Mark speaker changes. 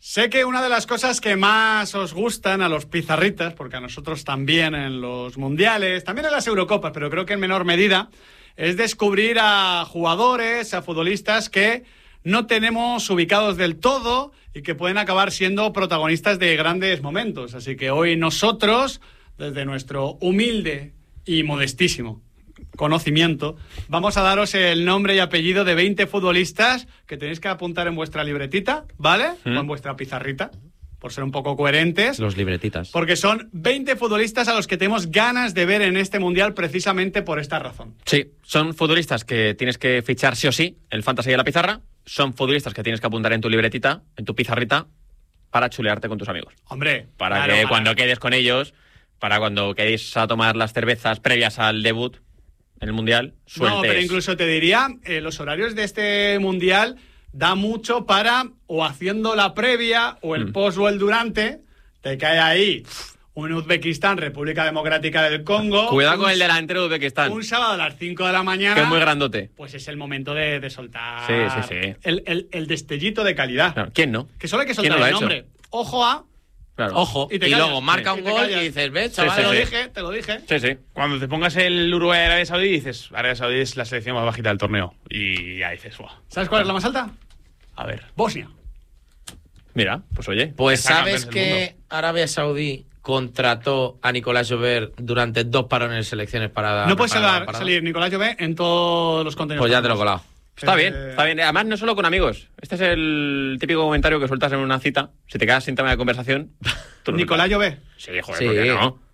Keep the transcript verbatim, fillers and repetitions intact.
Speaker 1: Sé que una de las cosas que más os gustan a los pizarritas, porque a nosotros también en los mundiales, también en las Eurocopas, pero creo que en menor medida, es descubrir a jugadores, a futbolistas que no tenemos ubicados del todo y que pueden acabar siendo protagonistas de grandes momentos. Así que hoy nosotros, desde nuestro humilde y modestísimo conocimiento, vamos a daros el nombre y apellido de veinte futbolistas que tenéis que apuntar en vuestra libretita, ¿vale? ¿Mm? O en vuestra pizarrita, por ser un poco coherentes.
Speaker 2: Los libretitas.
Speaker 1: Porque son veinte futbolistas a los que tenemos ganas de ver en este Mundial precisamente por esta razón.
Speaker 2: Sí, son futbolistas que tienes que fichar sí o sí en el Fantasy de la pizarra. Son futbolistas que tienes que apuntar en tu libretita, en tu pizarrita, para chulearte con tus amigos.
Speaker 1: Hombre,
Speaker 2: para
Speaker 1: claro,
Speaker 2: que
Speaker 1: para...
Speaker 2: cuando quedes con ellos, para cuando quedéis a tomar las cervezas previas al debut en el Mundial, sueltes.
Speaker 1: No, pero incluso te diría, eh, los horarios de este Mundial da mucho para, o haciendo la previa, o el mm. post o el durante, te cae ahí un Uzbekistán, República Democrática del Congo.
Speaker 2: Cuidado
Speaker 1: un,
Speaker 2: con el delantero de Uzbekistán.
Speaker 1: Un sábado a las cinco de la mañana.
Speaker 2: Que es muy grandote.
Speaker 1: Pues es el momento de, de soltar
Speaker 2: sí, sí, sí.
Speaker 1: El, el, el destellito de calidad.
Speaker 2: Claro, ¿quién no?
Speaker 1: Que solo hay que soltar
Speaker 2: no
Speaker 1: el nombre.
Speaker 2: Hecho?
Speaker 1: Ojo a...
Speaker 3: Claro. Ojo, y, y luego marca un gol y dices, ves, chaval,
Speaker 1: sí, sí,
Speaker 3: te lo
Speaker 1: sí.
Speaker 3: dije,
Speaker 1: te lo dije.
Speaker 2: Sí, sí.
Speaker 4: Cuando te pongas el Uruguay Arabia Saudí, dices, Arabia Saudí es la selección más bajita del torneo. Y ya dices, ¡buah!
Speaker 1: ¿Sabes cuál es la más alta?
Speaker 4: A ver.
Speaker 1: Bosnia.
Speaker 2: Mira, pues oye.
Speaker 3: Pues sabes que Arabia Saudí contrató a Nicolás Llobet durante dos parones de selecciones para...
Speaker 1: No puede salir, salir Nicolás Llobet en todos los contenidos.
Speaker 3: Pues ya te lo he colado.
Speaker 2: Está bien, está bien. Además, no solo con amigos. Este es el típico comentario que sueltas en una cita. Si te quedas sin tema de conversación...
Speaker 1: ¿Nicolás Llobet?
Speaker 2: Sí, joder,
Speaker 3: sí.
Speaker 2: ¿por qué no?